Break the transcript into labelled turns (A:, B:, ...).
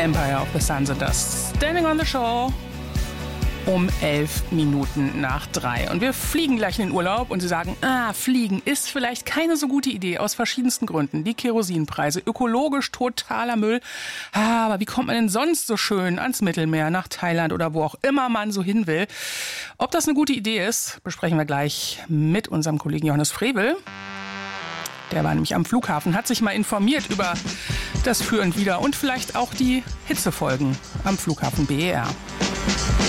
A: Empire of the Sun sind das. Standing on the Shore um 11 Minuten nach 3. Und wir fliegen gleich in den Urlaub und Sie sagen, fliegen ist vielleicht keine so gute Idee aus verschiedensten Gründen. Die Kerosinpreise, ökologisch totaler Müll. Aber wie kommt man denn sonst so schön ans Mittelmeer, nach Thailand oder wo auch immer man so hin will? Ob das eine gute Idee ist, besprechen wir gleich mit unserem Kollegen Johannes Frevel. Der war nämlich am Flughafen, hat sich mal informiert über das Für und Wider und vielleicht auch die Hitzefolgen am Flughafen BER.